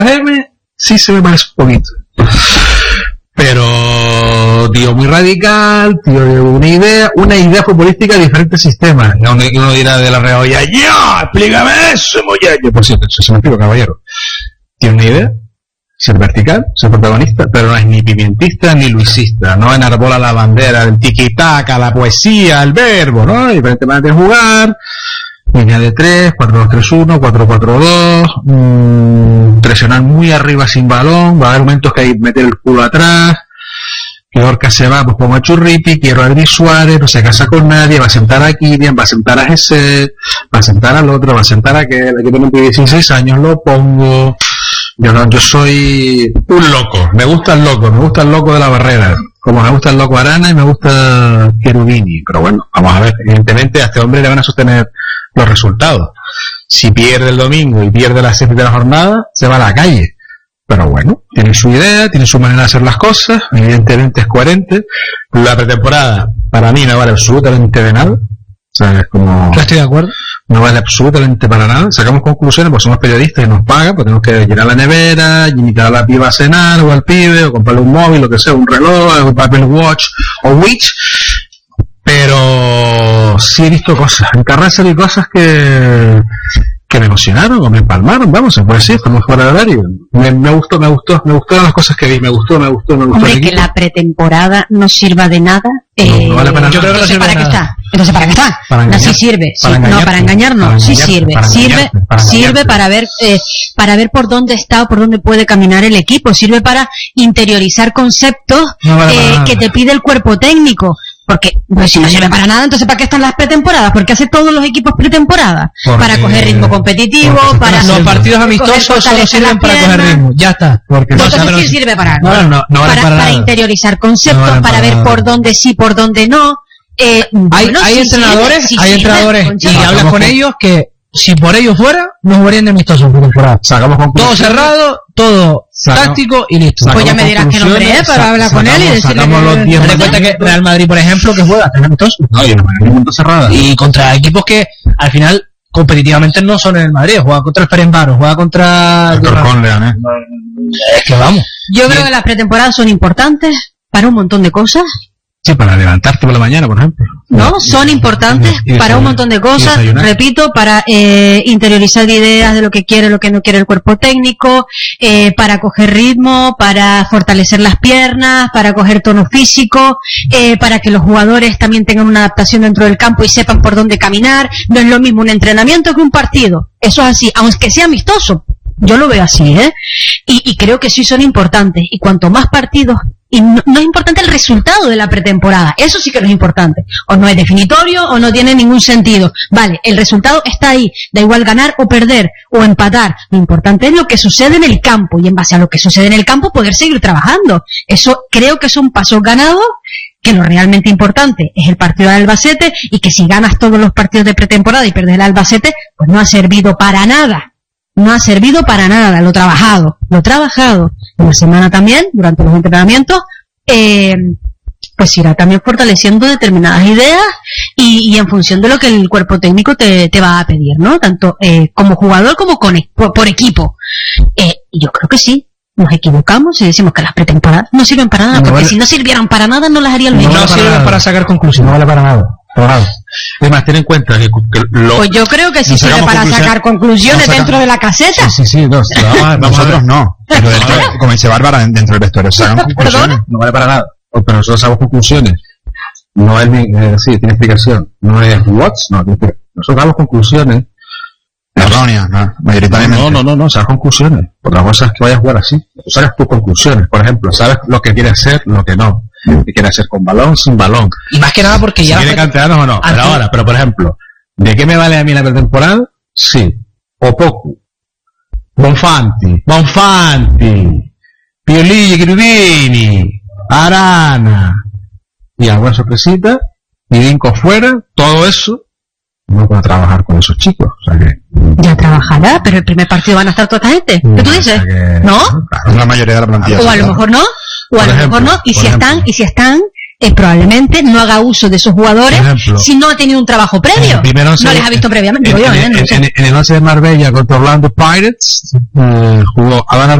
sí se me parece un poquito. Pero, tío, muy radical, tío, una idea futbolística de diferentes sistemas. Uno dirá de la Reolla, ¡ya! ¡Explícame eso, muchacho! Por cierto, eso se me explico, caballero. Tiene una idea, ser vertical, ser protagonista, pero no es ni pimientista ni luisista, no enarbola la bandera del tiki-taka, la poesía, el verbo, ¿no? Diferentes maneras de jugar, línea de 3, 4-2-3-1, 4-4-2, presionar muy arriba sin balón, va a haber momentos que hay que meter el culo atrás, que Orca se va, pues como a Churripi, quiero a Luis Suárez, no se casa con nadie, va a sentar a Kylian, va a sentar a Jesse, va a sentar al otro, va a sentar a aquel, que tiene 16 años, lo pongo. Yo soy un loco, me gusta el loco de la barrera, como me gusta el loco Arana y me gusta Cherubini, pero bueno, vamos a ver, evidentemente a este hombre le van a sostener los resultados. Si pierde el domingo y pierde la séptima de la jornada, se va a la calle. Pero bueno, tiene su idea, tiene su manera de hacer las cosas, evidentemente es coherente. La pretemporada, para mí, no vale absolutamente de nada. O sea, es como... Estoy de acuerdo. No vale absolutamente para nada. Sacamos conclusiones porque somos periodistas y nos pagan, pues tenemos que llenar la nevera, invitar a la piba a cenar, o al pibe, o comprarle un móvil, lo que sea, un reloj, un Apple Watch, o Witch. Pero sí he visto cosas. En Carrasco hay cosas que me emocionaron o me empalmaron, vamos, se puede decir, estamos fuera de horario. Me gustaron las cosas que vi, me gustó. Hombre, que la pretemporada no sirva de nada. No vale para nada. Yo creo que no sirve para qué está. Entonces, ¿para qué está? No, sí sirve. Para engañar no. Sí sirve. Sirve para ver por dónde está o por dónde puede caminar el equipo. Sirve para interiorizar conceptos que te pide el cuerpo técnico. Porque pues, si no sirve para nada, entonces ¿para qué están las pretemporadas? ¿Por qué hacen todos los equipos pretemporada? Para coger ritmo competitivo, para... Los partidos amistosos solo sirven para coger ritmo, ya está. Entonces sí sirve para algo. Para interiorizar conceptos, para ver por dónde sí, por dónde no. Hay entrenadores y hablas con ellos que si por ellos fuera, no jugarían de amistosos por temporada. Todo cerrado, todo táctico y listo. Pues ya me dirás que nombre es para hablar con él y decirle que... Ten en cuenta que Real Madrid, por ejemplo, que juega en amistosos. No, y en un punto cerrado. Y contra equipos que al final competitivamente no son en el Madrid. Juega contra el Ferencváros, juega contra... Es que vamos. Yo creo que las pretemporadas son importantes para un montón de cosas. Sí, para levantarte por la mañana, por ejemplo. No, son importantes para un montón de cosas, repito, para interiorizar ideas de lo que quiere, lo que no quiere el cuerpo técnico, para coger ritmo, para fortalecer las piernas, para coger tono físico, para que los jugadores también tengan una adaptación dentro del campo y sepan por dónde caminar. No es lo mismo un entrenamiento que un partido. Eso es así, aunque sea amistoso. Yo lo veo así, y creo que sí son importantes. Y cuanto más partidos... Y no es importante el resultado de la pretemporada, eso sí que no es importante, o no es definitorio o no tiene ningún sentido. Vale, el resultado está ahí, da igual ganar o perder o empatar, lo importante es lo que sucede en el campo y en base a lo que sucede en el campo poder seguir trabajando. Eso creo que son pasos ganados, que lo realmente importante es el partido del Albacete y que si ganas todos los partidos de pretemporada y pierdes el Albacete, pues no ha servido para nada. No ha servido para nada, lo trabajado. En la semana también, durante los entrenamientos, pues irá también fortaleciendo determinadas ideas y en función de lo que el cuerpo técnico te va a pedir, ¿no? Tanto como jugador como por equipo. Y yo creo que sí, nos equivocamos y decimos que las pretemporadas no sirven para nada, porque si no sirvieran para nada no las haría el mismo. No sirven para sacar conclusiones, no vale para nada. Además, ten en cuenta que pues yo creo que sí sirve para sacar conclusiones dentro de la caseta. Sí, nosotros no. Pero como dice Bárbara, dentro del vestuario sacan conclusiones. No vale para nada. Pero nosotros sacamos conclusiones. No es sí, tiene explicación. No es what's, no. Nosotros damos conclusiones erróneas, ¿no? Mayoritariamente. No, sacas conclusiones. Otra cosa es que vayas a jugar así. Tú sacas tus conclusiones. Por ejemplo, sabes lo que quieres hacer, lo que no. Que quiere hacer con balón, sin balón. Y más que nada porque ya... Si quiere canteranos o no. Pero por ejemplo, ¿de qué me vale a mí la pretemporada? Sí. Opoku. Bonfanti. Piolillo, Cherubini. Arana. Y alguna sorpresita. Y Vinco fuera. Todo eso. No puedo trabajar con esos chicos. O sea que... Ya trabajará, pero el primer partido van a estar toda esta gente. ¿Qué tú dices? ¿No? Claro, la mayoría de la plantilla. O a lo mejor no. Y si están, probablemente no haga uso de esos jugadores si no ha tenido un trabajo previo. No les ha visto previamente. En el 11 de Marbella contra Orlando Pirates jugó Adán